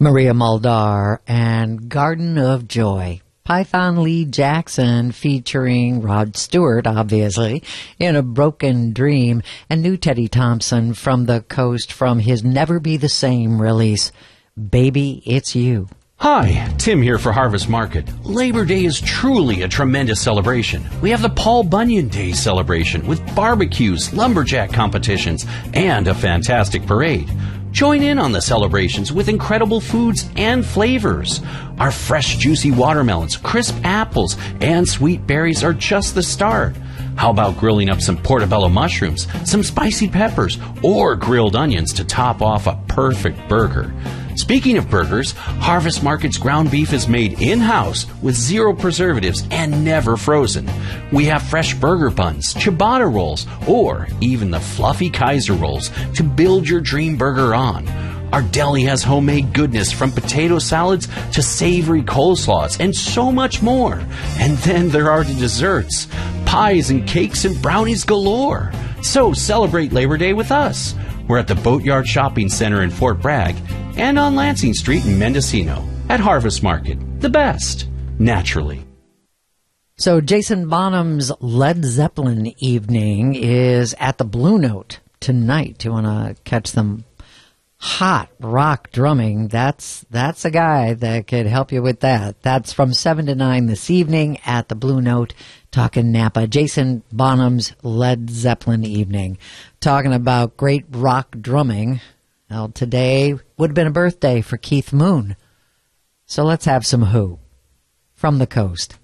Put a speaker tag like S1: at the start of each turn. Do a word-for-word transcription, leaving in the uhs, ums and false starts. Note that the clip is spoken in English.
S1: Maria Muldaur and Garden of Joy. Python Lee Jackson featuring Rod Stewart, obviously, in A Broken Dream, and new Teddy Thompson from the Coast from his Never Be the Same release, Baby, It's You.
S2: Hi, Tim here for Harvest Market. Labor Day is truly a tremendous celebration. We have the Paul Bunyan Day celebration with barbecues, lumberjack competitions, and a fantastic parade. Join in on the celebrations with incredible foods and flavors. Our fresh, juicy watermelons, crisp apples, and sweet berries are just the start. How about grilling up some portobello mushrooms, some spicy peppers, or grilled onions to top off a perfect burger? Speaking of burgers, Harvest Market's ground beef is made in-house with zero preservatives and never frozen. We have fresh burger buns, ciabatta rolls, or even the fluffy Kaiser rolls to build your dream burger on. Our deli has homemade goodness from potato salads to savory coleslaws and so much more. And then there are the desserts, pies and cakes and brownies galore. So celebrate Labor Day with us. We're at the Boatyard Shopping Center in Fort Bragg and on Lansing Street in Mendocino at Harvest Market. The best, naturally.
S1: So Jason Bonham's Led Zeppelin evening is at the Blue Note tonight. You want to catch them hot rock drumming? That's that's a guy that could help you with that. That's from seven to nine this evening at the Blue Note, talking Napa. Jason Bonham's Led Zeppelin evening. Talking about great rock drumming. Well, today would have been a birthday for Keith Moon. So let's have some Who from the Coast.